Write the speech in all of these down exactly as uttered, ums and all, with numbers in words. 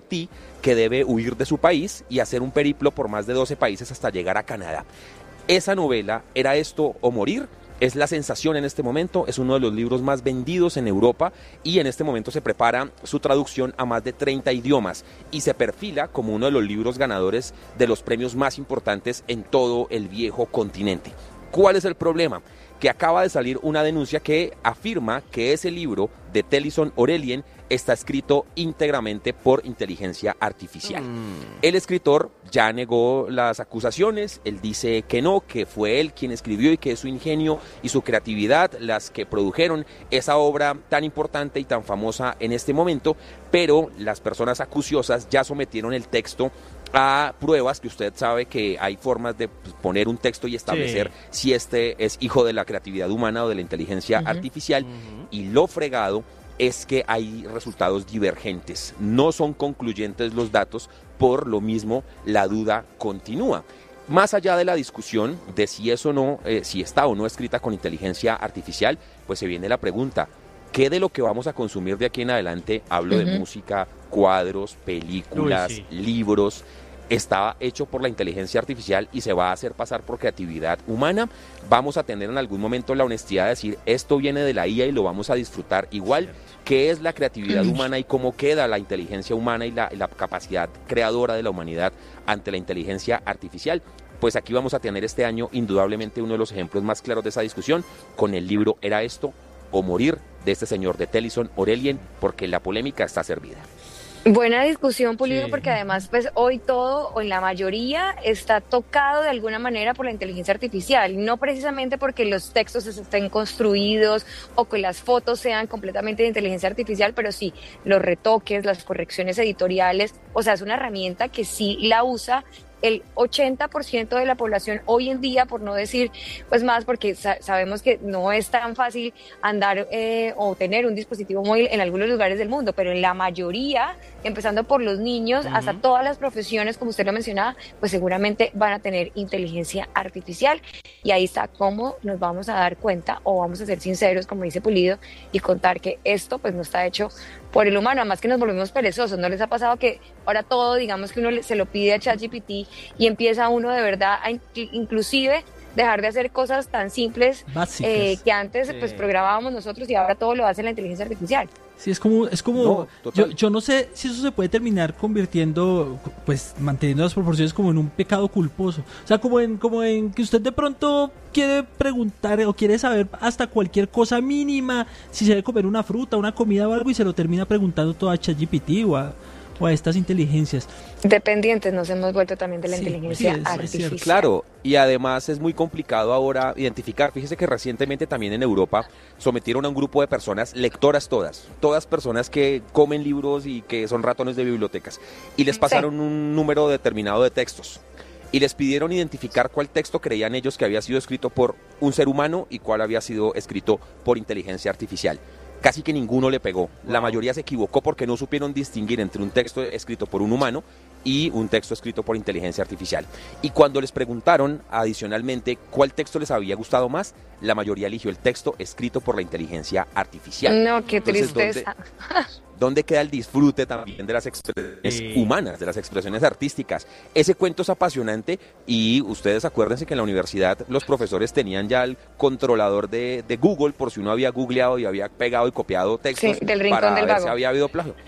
Haití, que debe huir de su país y hacer un periplo por más de doce países hasta llegar a Canadá. Esa novela, ¿Era esto o morir?, es la sensación en este momento, es uno de los libros más vendidos en Europa y en este momento se prepara su traducción a más de treinta idiomas y se perfila como uno de los libros ganadores de los premios más importantes en todo el viejo continente. ¿Cuál es el problema? Que acaba de salir una denuncia que afirma que ese libro de Tennyson Orlean está escrito íntegramente por inteligencia artificial. Mm. El escritor ya negó las acusaciones, él dice que no, que fue él quien escribió y que es su ingenio y su creatividad las que produjeron esa obra tan importante y tan famosa en este momento, pero las personas acuciosas ya sometieron el texto a pruebas, que usted sabe que hay formas de poner un texto y establecer sí. si este es hijo de la creatividad humana o de la inteligencia uh-huh. artificial, uh-huh. y lo fregado es que hay resultados divergentes, no son concluyentes los datos, por lo mismo la duda continúa. Más allá de la discusión de si es o no, eh, si está o no escrita con inteligencia artificial, pues se viene la pregunta, ¿qué de lo que vamos a consumir de aquí en adelante, hablo uh-huh. de música, cuadros, películas, Uy, sí. libros, está hecho por la inteligencia artificial y se va a hacer pasar por creatividad humana? Vamos a tener en algún momento la honestidad de decir, esto viene de la I A y lo vamos a disfrutar igual. ¿Qué es la creatividad humana y cómo queda la inteligencia humana y la, la capacidad creadora de la humanidad ante la inteligencia artificial? Pues aquí vamos a tener este año indudablemente uno de los ejemplos más claros de esa discusión con el libro ¿Era esto o morir?, de este señor de Tennyson Orlean, porque la polémica está servida. Buena discusión, Pulido, sí. porque además pues hoy todo, o en la mayoría, está tocado de alguna manera por la inteligencia artificial, no precisamente porque los textos estén construidos o que las fotos sean completamente de inteligencia artificial, pero sí, los retoques, las correcciones editoriales, o sea, es una herramienta que sí la usa el ochenta por ciento de la población hoy en día, por no decir pues más, porque sa- sabemos que no es tan fácil andar eh, o tener un dispositivo móvil en algunos lugares del mundo, pero en la mayoría, empezando por los niños, uh-huh. hasta todas las profesiones, como usted lo mencionaba, pues seguramente van a tener inteligencia artificial, y ahí está cómo nos vamos a dar cuenta, o vamos a ser sinceros, como dice Pulido, y contar que esto pues no está hecho por el humano, además que nos volvemos perezosos. ¿No les ha pasado que ahora todo, digamos que uno se lo pide a ChatGPT y empieza uno de verdad a in- inclusive dejar de hacer cosas tan simples eh, que antes pues programábamos nosotros y ahora todo lo hace la inteligencia artificial? Sí, es como, es como no, yo, yo no sé si eso se puede terminar convirtiendo, pues manteniendo las proporciones, como en un pecado culposo. O sea, como en, como en que usted de pronto quiere preguntar o quiere saber hasta cualquier cosa mínima, si se debe comer una fruta, una comida o algo, y se lo termina preguntando todo a ChatGPT o a, o a estas inteligencias. Dependientes nos hemos vuelto también de la sí, inteligencia sí, es, artificial. Es claro, y además es muy complicado ahora identificar. Fíjese que recientemente también en Europa sometieron a un grupo de personas, lectoras todas, todas personas que comen libros y que son ratones de bibliotecas, y les pasaron sí. un número determinado de textos. Y les pidieron identificar cuál texto creían ellos que había sido escrito por un ser humano y cuál había sido escrito por inteligencia artificial. Casi que ninguno le pegó. Wow. La mayoría se equivocó porque no supieron distinguir entre un texto escrito por un humano y un texto escrito por inteligencia artificial. Y cuando les preguntaron adicionalmente cuál texto les había gustado más, la mayoría eligió el texto escrito por la inteligencia artificial. No, qué Entonces, tristeza. ¿dónde, ¿Dónde queda el disfrute también de las expresiones sí. humanas, de las expresiones artísticas? Ese cuento es apasionante, y ustedes acuérdense que en la universidad los profesores tenían ya el controlador de, de Google, por si uno había googleado y había pegado y copiado textos sí, del rincón para del ver vago. si había habido plagio.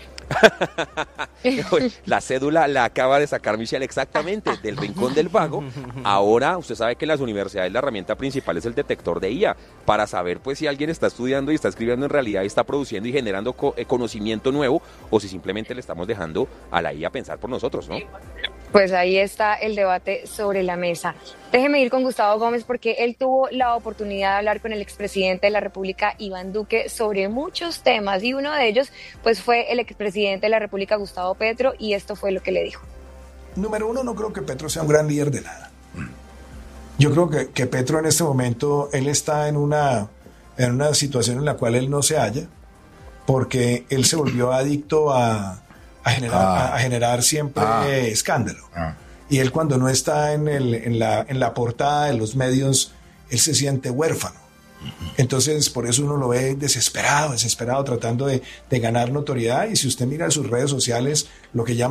La cédula la acaba de sacar Michelle, exactamente, del rincón del vago. Ahora usted sabe que en las universidades la herramienta principal es el detector de I A, para saber pues si alguien está estudiando y está escribiendo en realidad y está produciendo y generando co- conocimiento nuevo, o si simplemente le estamos dejando a la I A pensar por nosotros, ¿no? Pues ahí está el debate sobre la mesa. Déjeme ir con Gustavo Gómez, porque él tuvo la oportunidad de hablar con el expresidente de la República, Iván Duque, sobre muchos temas, y uno de ellos pues fue el expresidente de la República, Gustavo Petro, y esto fue lo que le dijo. Número uno, no creo que Petro sea un gran líder de nada. Yo creo que, que Petro en este momento, él está en una, en una situación en la cual él no se halla, porque él se volvió adicto a, a, generar, ah. a, a generar siempre ah. escándalo. Ah. Y él, cuando no está en, el, en, la, en la portada de los medios, él se siente huérfano. Entonces, por eso uno lo ve desesperado, desesperado, tratando de, de ganar notoriedad. Y si usted mira sus redes sociales, lo que llama